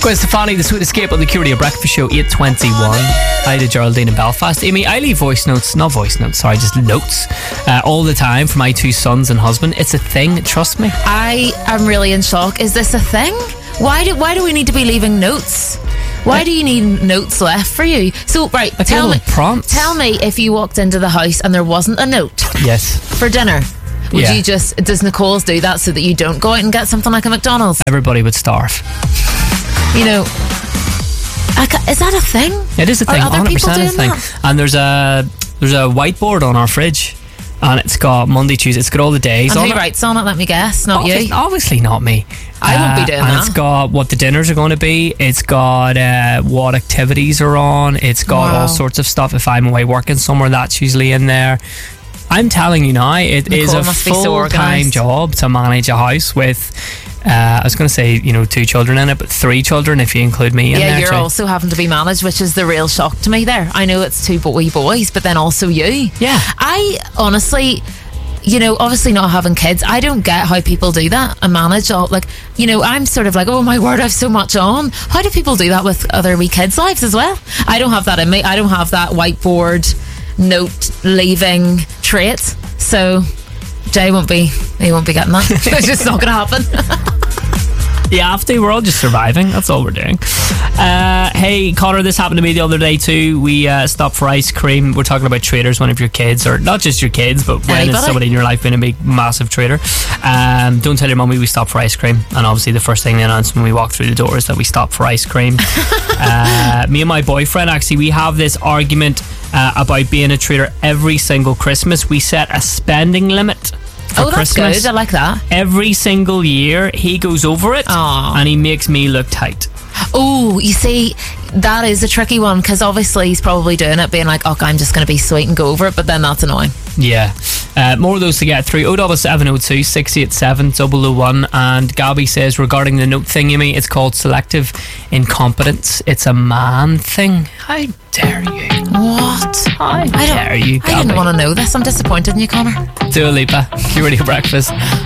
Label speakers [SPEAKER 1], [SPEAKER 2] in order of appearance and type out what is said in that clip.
[SPEAKER 1] Gwen Stefani, The Sweet Escape on the Curity Breakfast Show, 8:21. Hi to Geraldine in Belfast. Amy, I leave just notes all the time for my two sons and husband. It's a thing, trust me.
[SPEAKER 2] I am really in shock. Is this a thing? Why do we need to be leaving notes? Why do you need notes left for you? So, right, tell me if you walked into the house and there wasn't a note.
[SPEAKER 1] Yes.
[SPEAKER 2] For dinner. Does Nicole's do that so that you don't go out and get something like a McDonald's?
[SPEAKER 1] Everybody would starve.
[SPEAKER 2] You know, is that a thing?
[SPEAKER 1] It is a thing, 100% a thing.
[SPEAKER 2] That?
[SPEAKER 1] And there's a whiteboard on our fridge, and it's got Monday, Tuesday. It's got all the days
[SPEAKER 2] and
[SPEAKER 1] on it.
[SPEAKER 2] Who writes on it? Let me guess. Not you.
[SPEAKER 1] Obviously not me.
[SPEAKER 2] I won't be doing
[SPEAKER 1] and
[SPEAKER 2] that.
[SPEAKER 1] It's got what the dinners are going to be. It's got what activities are on. It's got all sorts of stuff. If I'm away working somewhere, that's usually in there. I'm telling you now, it is a full-time job to manage a house with, I was going to say, 2 children in it, but 3 children if you include me in there.
[SPEAKER 2] Yeah, you're
[SPEAKER 1] too.
[SPEAKER 2] also having to be managed, which is the real shock to me there. I know it's 2 wee boys, but then also you.
[SPEAKER 1] Yeah.
[SPEAKER 2] I honestly, obviously not having kids, I don't get how people do that and manage all, I'm sort of like, oh my word, I've so much on. How do people do that with other wee kids' lives as well? I don't have that in me. I don't have that whiteboard note leaving trait, so Jay won't be getting that. It's just not gonna happen.
[SPEAKER 1] You have to. We're all just surviving. That's all we're doing. Hey, Connor, this happened to me the other day too. We stopped for ice cream. We're talking about traders. One of your kids, or not just your kids, but when has somebody in your life been a big, massive trader? Don't tell your mummy we stopped for ice cream. And obviously the first thing they announced when we walked through the door is that we stopped for ice cream. Me and my boyfriend, actually, we have this argument about being a trader every single Christmas. We set a spending limit for
[SPEAKER 2] that's
[SPEAKER 1] Christmas.
[SPEAKER 2] Good. I like that.
[SPEAKER 1] Every single year he goes over it.
[SPEAKER 2] Aww.
[SPEAKER 1] And he makes me look tight.
[SPEAKER 2] Oh, you see, that is a tricky one, because obviously he's probably doing it being like, I'm just going to be sweet and go over it, but then that's annoying.
[SPEAKER 1] Yeah. More of those to get through. 07702 687 001. And Gabby says, regarding the note thing, Amy, it's called selective incompetence. It's a man thing. How dare you?
[SPEAKER 2] What?
[SPEAKER 1] How dare you, Gabby?
[SPEAKER 2] I didn't want to know this. I'm disappointed in you, Connor.
[SPEAKER 1] Dua Lipa, Curity Breakfast.